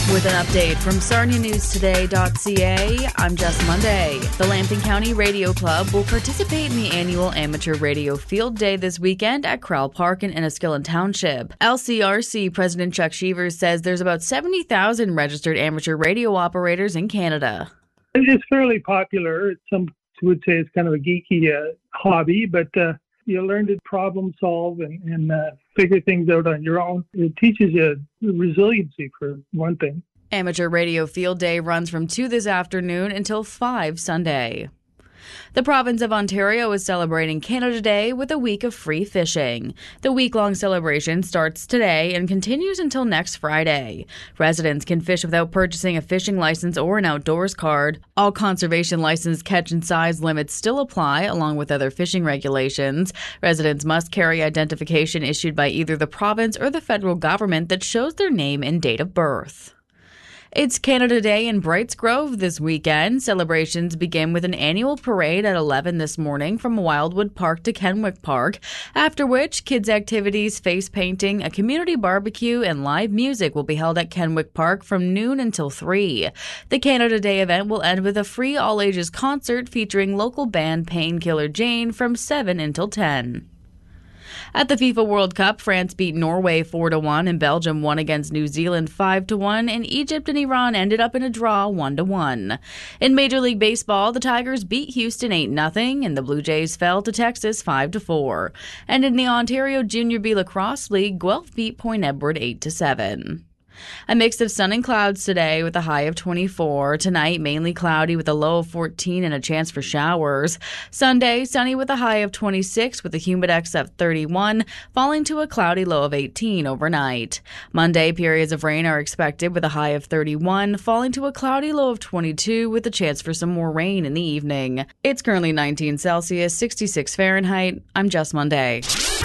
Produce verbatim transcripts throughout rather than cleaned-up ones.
With an update from Sarnia News Today dot C A, I'm Jess Monday. The Lambton County Radio Club will participate in the annual Amateur Radio Field Day this weekend at Crowell Park in Enniskillen Township. L C R C President Chuck Cheevers says there's about seventy thousand registered amateur radio operators in Canada. It's fairly popular. Some would say it's kind of a geeky uh, hobby, but uh, you learn to problem solve and, and uh, figure things out on your own. It teaches you resiliency, for one thing. Amateur Radio Field Day runs from two this afternoon until five Sunday. The province of Ontario is celebrating Canada Day with a week of free fishing. The week-long celebration starts today and continues until next Friday. Residents can fish without purchasing a fishing license or an outdoors card. All conservation license catch and size limits still apply, along with other fishing regulations. Residents must carry identification issued by either the province or the federal government that shows their name and date of birth. It's Canada Day in Brights Grove this weekend. Celebrations begin with an annual parade at eleven this morning from Wildwood Park to Kenwick Park, after which kids' activities, face painting, a community barbecue, and live music will be held at Kenwick Park from noon until three. The Canada Day event will end with a free all-ages concert featuring local band Painkiller Jane from seven until ten. At the FIFA World Cup, France beat Norway four to one and Belgium won against New Zealand five to one, and Egypt and Iran ended up in a draw one to one. In Major League Baseball, the Tigers beat Houston eight nothing and the Blue Jays fell to Texas five to four. And in the Ontario Junior B Lacrosse League, Guelph beat Point Edward eight to seven. A mix of sun and clouds today with a high of twenty-four. Tonight, mainly cloudy with a low of fourteen and a chance for showers. Sunday, sunny with a high of twenty-six with a humidex of thirty-one, falling to a cloudy low of eighteen overnight. Monday, periods of rain are expected with a high of thirty-one, falling to a cloudy low of twenty-two with a chance for some more rain in the evening. It's currently nineteen Celsius, sixty-six Fahrenheit. I'm Jess Monday.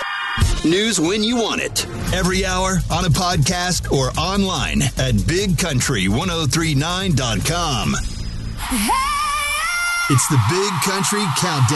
News when you want it. Every hour, on a podcast, or online at big country ten thirty-nine dot com. It's the Big Country Countdown.